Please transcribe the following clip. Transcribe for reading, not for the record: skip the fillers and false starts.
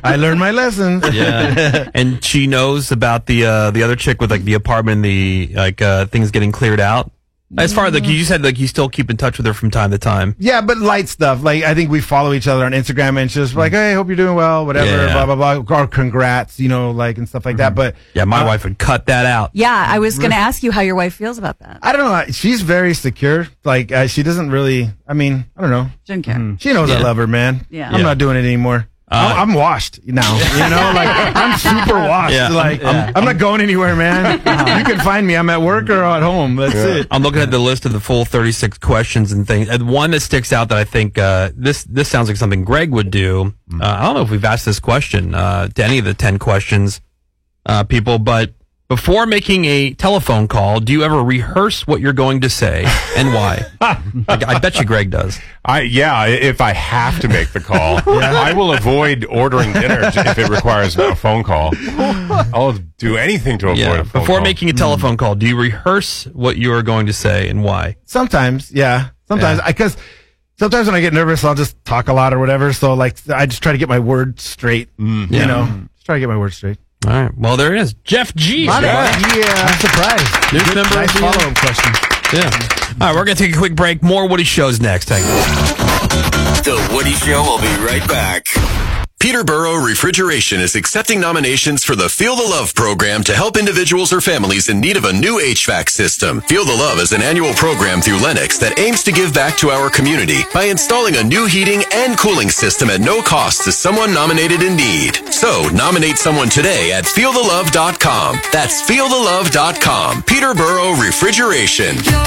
I learned my lesson. Yeah. And she knows about the other chick with like the apartment, things getting cleared out. As far as like you said, like you still keep in touch with her from time to time. Yeah, but light stuff. Like I think we follow each other on Instagram and she's like, hey, hope you're doing well, whatever, blah blah blah, or congrats, like and stuff like that. But yeah, my wife would cut that out. Yeah, I was going to ask you how your wife feels about that. I don't know. She's very secure. Like she doesn't really. I mean, I don't know. She doesn't care. She knows I love her, man. Yeah. I'm not doing it anymore. I'm washed now, like I'm super washed. Yeah. Like I'm not going anywhere, man. You can find me. I'm at work or at home. That's it. I'm looking at the list of the full 36 questions and things. And one that sticks out that I think this sounds like something Greg would do. I don't know if we've asked this question to any of the 10 questions people, but before making a telephone call, do you ever rehearse what you're going to say and why? I bet you Greg does. If I have to make the call, I will avoid ordering dinner if it requires a phone call. I'll do anything to avoid a phone call. Before making a telephone call, do you rehearse what you are going to say and why? Sometimes, yeah. Sometimes, because sometimes when I get nervous, I'll just talk a lot or whatever. So, like, I just try to get my words straight. Just try to get my words straight. All right. Well, there it is. Jeff G. Yeah, I'm surprised. News member. Nice follow-up question. Yeah. All right, we're going to take a quick break. More Woody Shows next. Hang on. The Woody Show will be right back. Peterborough Refrigeration is accepting nominations for the Feel the Love program to help individuals or families in need of a new HVAC system. Feel the Love is an annual program through Lennox that aims to give back to our community by installing a new heating and cooling system at no cost to someone nominated in need. So, nominate someone today at feelthelove.com. That's feelthelove.com. Peterborough Refrigeration.